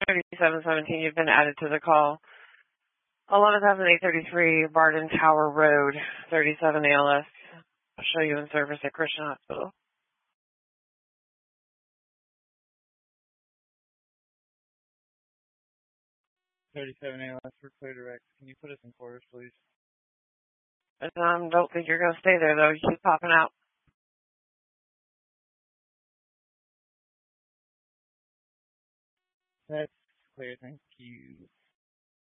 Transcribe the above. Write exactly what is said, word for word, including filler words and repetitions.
thirty-seven seventeen, you've been added to the call. eleven thousand eight thirty-three Barden Tower Road, thirty-seven A L S. I'll show you in service at Christian Hospital. thirty-seven A L S for Clear Direct. Can you put us in quarters, please? I um, don't think you're going to stay there, though. You keep popping out. That's clear. Thank you.